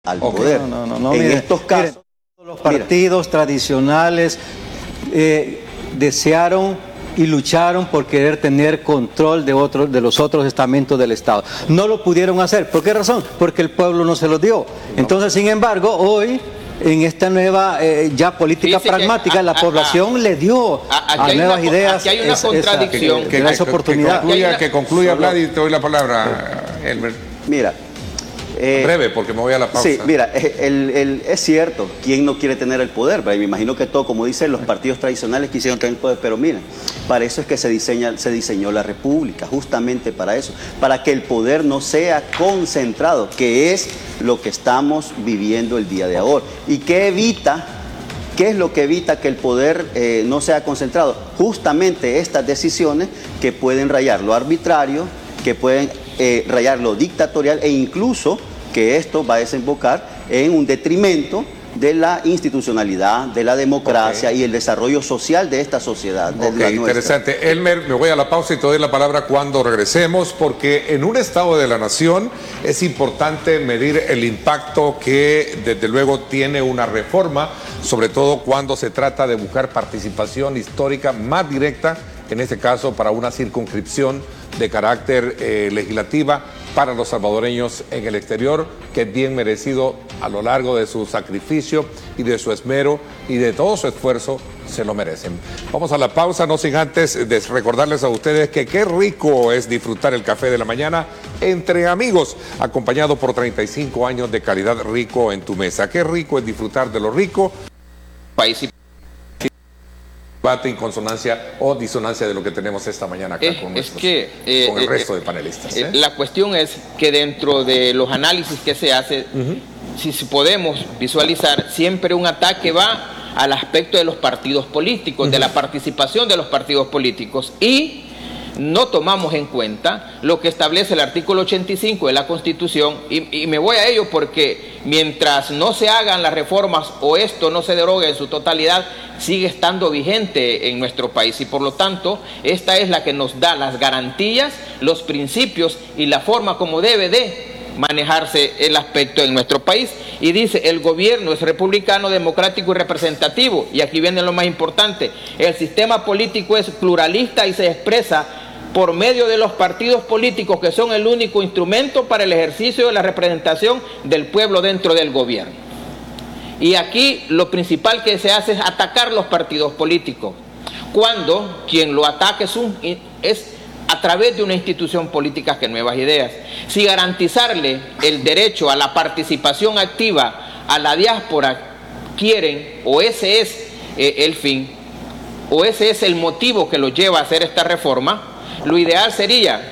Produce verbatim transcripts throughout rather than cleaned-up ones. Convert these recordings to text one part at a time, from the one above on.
al okay. poder. No, no, no, no, en mire, estos casos, mire, los partidos mira. tradicionales eh, desearon y lucharon por querer tener control de, otro, de los otros estamentos del Estado. No lo pudieron hacer. ¿Por qué razón? Porque el pueblo no se los dio. No. Entonces, sin embargo, hoy, en esta nueva eh, ya política Fíjese pragmática, que, a, la población a, a, le dio a, a nuevas una, ideas. Aquí hay una esa, contradicción. Esa, que, que, que, esa oportunidad. Que concluya, que concluya Vlad, y te doy la palabra, Elmer. Mira. Eh, breve, porque me voy a la pausa. Sí, mira, el, el, es cierto, ¿quién no quiere tener el poder? Me imagino que todo, como dicen, los partidos tradicionales quisieron tener el poder, pero miren, para eso es que se, diseña, se diseñó la República, justamente para eso, para que el poder no sea concentrado, que es lo que estamos viviendo el día de ahora. ¿Y qué evita? ¿Qué es lo que evita que el poder eh, no sea concentrado? Justamente estas decisiones que pueden rayar lo arbitrario, que pueden eh, rayar lo dictatorial e incluso que esto va a desembocar en un detrimento de la institucionalidad, de la democracia okay. y el desarrollo social de esta sociedad. De okay, interesante. Elmer, me voy a la pausa y te doy la palabra cuando regresemos, porque en un Estado de la Nación es importante medir el impacto que desde luego tiene una reforma, sobre todo cuando se trata de buscar participación histórica más directa, en este caso para una circunscripción de carácter eh, legislativa para los salvadoreños en el exterior, que es bien merecido a lo largo de su sacrificio y de su esmero y de todo su esfuerzo, se lo merecen. Vamos a la pausa, no sin antes de recordarles a ustedes que qué rico es disfrutar el café de la mañana entre amigos, acompañado por treinta y cinco años de calidad rico en tu mesa. Qué rico es disfrutar de lo rico. País y debate en consonancia o disonancia de lo que tenemos esta mañana acá es, con, nuestros, es que, eh, con el eh, resto eh, de panelistas. ¿eh? La cuestión es que dentro de los análisis que se hace, uh-huh. si, si podemos visualizar, siempre un ataque va al aspecto de los partidos políticos, uh-huh. de la participación de los partidos políticos, y no tomamos en cuenta lo que establece el artículo ochenta y cinco de la Constitución, y, y me voy a ello porque mientras no se hagan las reformas o esto no se derogue en su totalidad, sigue estando vigente en nuestro país, y por lo tanto esta es la que nos da las garantías, los principios y la forma como debe de manejarse el aspecto en nuestro país. Y dice, el gobierno es republicano, democrático y representativo, y aquí viene lo más importante, el sistema político es pluralista y se expresa por medio de los partidos políticos, que son el único instrumento para el ejercicio de la representación del pueblo dentro del gobierno. Y aquí lo principal que se hace es atacar los partidos políticos, cuando quien lo ataca es, un, es a través de una institución política que Nuevas Ideas. Si garantizarle el derecho a la participación activa a la diáspora quieren, o ese es eh, el fin, o ese es el motivo que los lleva a hacer esta reforma, lo ideal sería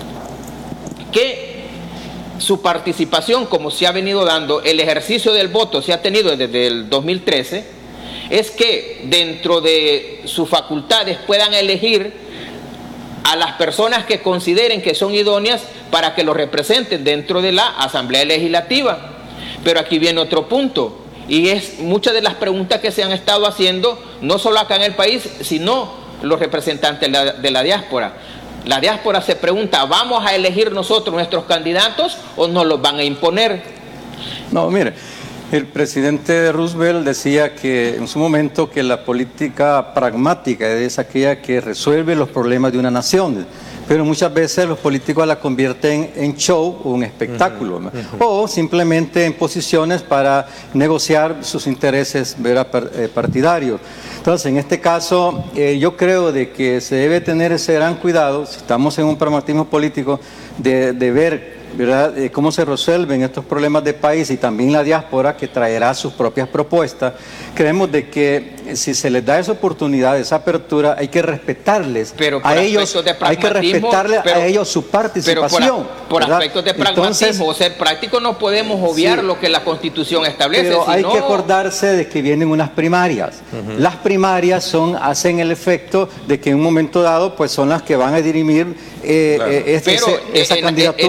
que su participación, como se ha venido dando, el ejercicio del voto se ha tenido desde el dos mil trece, es que dentro de sus facultades puedan elegir a las personas que consideren que son idóneas para que los representen dentro de la Asamblea Legislativa. Pero aquí viene otro punto, y es muchas de las preguntas que se han estado haciendo, no solo acá en el país, sino los representantes de la, de la diáspora. La diáspora se pregunta, ¿vamos a elegir nosotros nuestros candidatos o nos los van a imponer? No, mire, el presidente Roosevelt decía que en su momento que la política pragmática es aquella que resuelve los problemas de una nación, pero muchas veces los políticos la convierten en show o un espectáculo, uh-huh, uh-huh. o simplemente en posiciones para negociar sus intereses partidarios. Entonces, en este caso, eh, yo creo de que se debe tener ese gran cuidado, si estamos en un pragmatismo político, de, de ver, ¿verdad?, eh, cómo se resuelven estos problemas de país, y también la diáspora, que traerá sus propias propuestas. Creemos de que eh, si se les da esa oportunidad, esa apertura, hay que respetarles pero a ellos, hay que respetarles pero, a ellos su participación. Pero por, por aspectos de pragmatismo, Entonces, o ser práctico, no podemos obviar sí, lo que la Constitución establece. Pero sino... hay que acordarse de que vienen unas primarias. Uh-huh. Las primarias son, hacen el efecto de que en un momento dado, pues son las que van a dirimir eh, claro. eh, este, pero, ese, esa en, candidatura en, en, o no.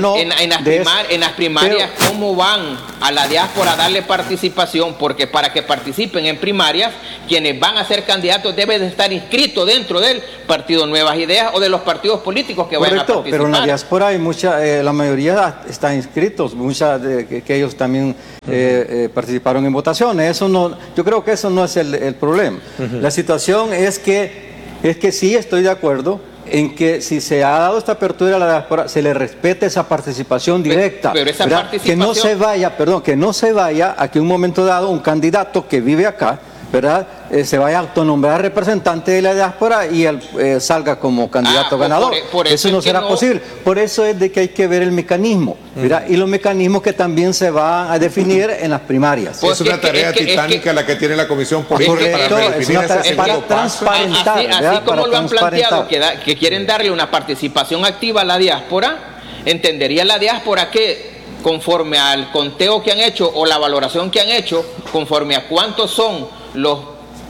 no. En, en, las, de primar, eso. en las primarias, Pero, ¿cómo van a la diáspora a darle participación? Porque para que participen en primarias, quienes van a ser candidatos deben de estar inscritos dentro del Partido Nuevas Ideas o de los partidos políticos que vayan a correcto, participar. pero en la diáspora hay mucha, eh, la mayoría están inscritos, muchas de que, que ellos también uh-huh. eh, eh, participaron en votaciones. Eso no, yo creo que eso no es el, el problema. Uh-huh. La situación es que, es que sí estoy de acuerdo en que si se ha dado esta apertura a la diáspora, se le respete esa participación directa. Pero, pero esa participación... Que no se vaya, perdón, que no se vaya a que en un momento dado un candidato que vive acá, ¿verdad? Eh, se vaya a autonombrar representante de la diáspora y él eh, salga como candidato ah, ganador. Por, por eso eso no es será no... posible. Por eso es de que hay que ver el mecanismo, ¿verdad? Uh-huh. Y los mecanismos que también se van a definir en las primarias. Pues es una es que, tarea es que, titánica es que, la que tiene la Comisión Política correcto, para redefinir ese segundo para transparentar. Así, así como para lo han planteado, que, da, que quieren darle una participación activa a la diáspora, entendería la diáspora que conforme al conteo que han hecho o la valoración que han hecho, conforme a cuántos son los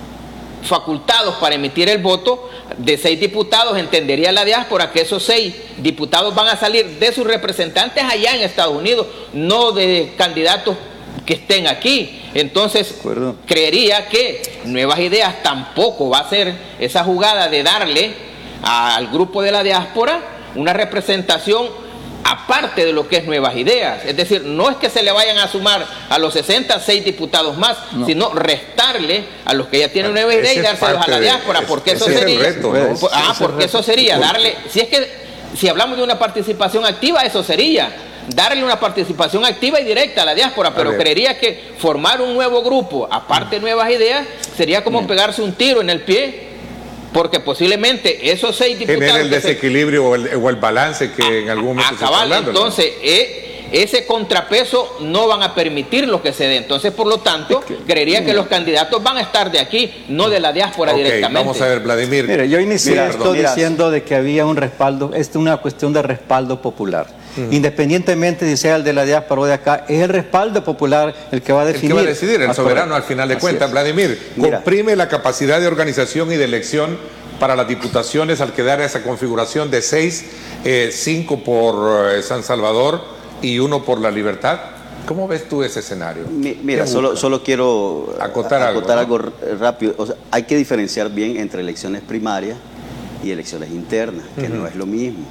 facultados para emitir el voto, de seis diputados, entendería la diáspora que esos seis diputados van a salir de sus representantes allá en Estados Unidos, no de candidatos que estén aquí. Entonces, creería que Nuevas Ideas tampoco va a hacer esa jugada de darle al grupo de la diáspora una representación aparte de lo que es Nuevas Ideas. Es decir, no es que se le vayan a sumar a los sesenta, seis diputados más, no. sino restarle a los que ya tienen Nuevas Ideas y dárselos a la diáspora, de, porque eso sería... Reto, ¿no? Ah, porque eso sería darle... Si es que, si hablamos de una participación activa, eso sería darle una participación activa y directa a la diáspora, pero creería que formar un nuevo grupo, aparte de Nuevas Ideas, sería como pegarse un tiro en el pie, porque posiblemente esos seis diputados... Genera el desequilibrio se... o, el, o el balance que a, en algún momento se está hablando. Entonces, ¿no? eh, ese contrapeso no van a permitir lo que se dé. Entonces, por lo tanto, es que, creería que los candidatos van a estar de aquí, no de la diáspora okay, directamente. Vamos a ver, Vladimir. Mire, yo inicié mira, esto mira. diciendo de que había un respaldo, es una cuestión de respaldo popular. Uh-huh. Independientemente si sea el de la diáspora o de acá, es el respaldo popular el que va a definir. El que va a decidir, el soberano al final de Así cuentas. Es. Vladimir, Mira. comprime la capacidad de organización y de elección para las diputaciones al quedar esa configuración de seis, eh, cinco por eh, San Salvador y uno por La Libertad. ¿Cómo ves tú ese escenario? Mi, mira, solo, solo quiero acotar, acotar algo, ¿no? algo rápido. O sea, hay que diferenciar bien entre elecciones primarias y elecciones internas, que uh-huh. no es lo mismo.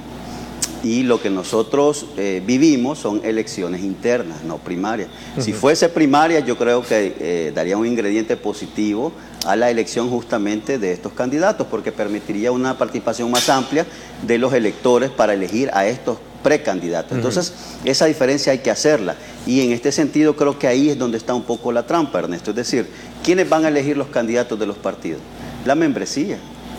Y lo que nosotros eh, vivimos son elecciones internas, no primarias. Uh-huh. Si fuese primaria, yo creo que eh, daría un ingrediente positivo a la elección justamente de estos candidatos, porque permitiría una participación más amplia de los electores para elegir a estos precandidatos. Entonces, uh-huh. esa diferencia hay que hacerla. Y en este sentido creo que ahí es donde está un poco la trampa, Ernesto. Es decir, ¿quiénes van a elegir los candidatos de los partidos? La membresía.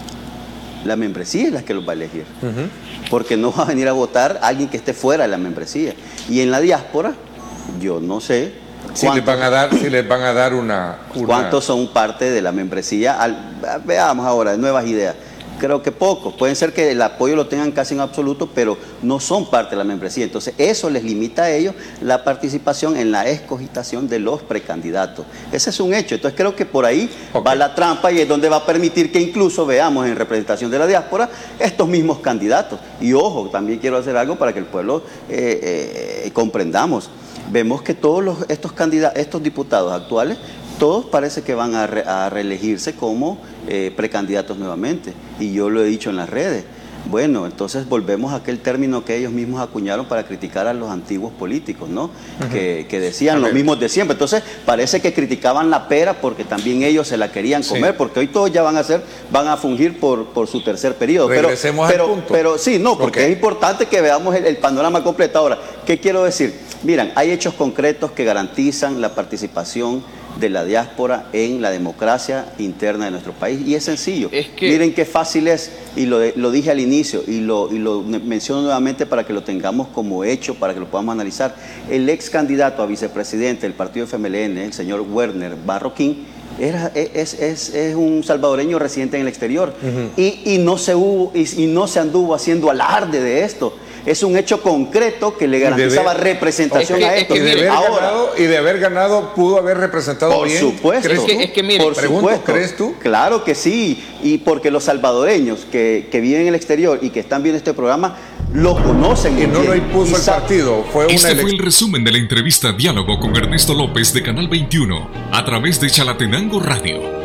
La membresía es la que los va a elegir. Uh-huh. Porque no va a venir a votar alguien que esté fuera de la membresía. Y en la diáspora, yo no sé si les van a dar, si les van a dar una, una... ¿Cuántos son parte de la membresía? Al, veamos ahora, Nuevas Ideas. Creo que pocos. Pueden ser que el apoyo lo tengan casi en absoluto, pero no son parte de la membresía. Entonces, eso les limita a ellos la participación en la escogitación de los precandidatos. Ese es un hecho. Entonces, creo que por ahí okay. va la trampa y es donde va a permitir que incluso veamos en representación de la diáspora estos mismos candidatos. Y ojo, también quiero hacer algo para que el pueblo eh, eh, comprendamos. Vemos que todos los, estos candidatos, estos diputados actuales, todos parece que van a, re, a reelegirse como eh, precandidatos nuevamente. Y yo lo he dicho en las redes. Bueno, entonces volvemos a aquel término que ellos mismos acuñaron para criticar a los antiguos políticos, ¿no? Uh-huh. que, que decían los mismos de siempre. Entonces parece que criticaban la pera porque también ellos se la querían comer, sí. porque hoy todos ya van a ser, van a fungir por, por su tercer periodo. Regresemos pero, al pero, punto. Pero sí, no, porque okay. es importante que veamos el, el panorama completo. Ahora, ¿qué quiero decir? Miren, hay hechos concretos que garantizan la participación de la diáspora en la democracia interna de nuestro país, y es sencillo. Es que... Miren qué fácil es, y lo, lo dije al inicio, y lo, y lo menciono nuevamente para que lo tengamos como hecho, para que lo podamos analizar. El ex candidato a vicepresidente del partido F M L N, el señor Werner Barroquín, Era, es, es, es un salvadoreño residente en el exterior, uh-huh. y, y, no se hubo, y, y no se anduvo haciendo alarde de esto. Es un hecho concreto que le garantizaba de ver, representación es que, a esto. Y de, haber Ahora, ganado, y de haber ganado pudo haber representado por bien. Supuesto, ¿Crees es que, es que mire, por pregunto, supuesto. ¿Crees tú? Claro que sí. Y porque los salvadoreños que, que viven en el exterior y que están viendo este programa lo conocen. Y no bien, lo impuso el partido. Fue una Este ele- fue el resumen de la entrevista Diálogo con Ernesto López de Canal veintiuno a través de Chalatenango Radio.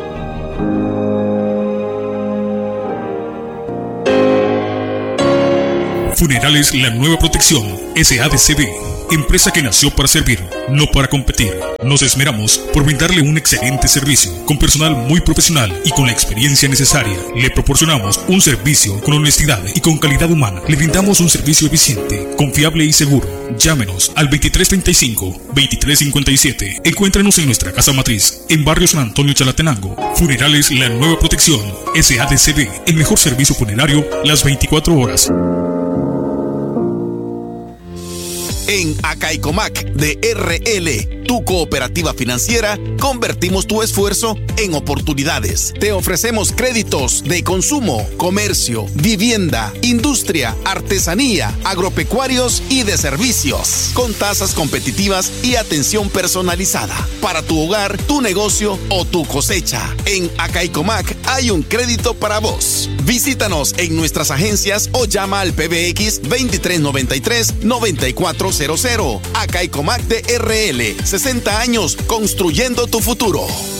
Funerales La Nueva Protección, S A D C B, empresa que nació para servir, no para competir. Nos esmeramos por brindarle un excelente servicio, con personal muy profesional y con la experiencia necesaria. Le proporcionamos un servicio con honestidad y con calidad humana. Le brindamos un servicio eficiente, confiable y seguro. Llámenos al veintitrés treinta y cinco, veintitrés cincuenta y siete. Encuéntrenos en nuestra casa matriz, en Barrio San Antonio, Chalatenango. Funerales La Nueva Protección, S A D C B, el mejor servicio funerario las veinticuatro horas. En Acaicomac de R L, tu cooperativa financiera, convertimos tu esfuerzo en oportunidades. Te ofrecemos créditos de consumo, comercio, vivienda, industria, artesanía, agropecuarios y de servicios, con tasas competitivas y atención personalizada para tu hogar, tu negocio o tu cosecha. En Acaicomac hay un crédito para vos. Visítanos en nuestras agencias o llama al P B X veintitrés noventa y tres, noventa y cuatro cero cero. Acaicomac de R L, sesenta años construyendo tu futuro.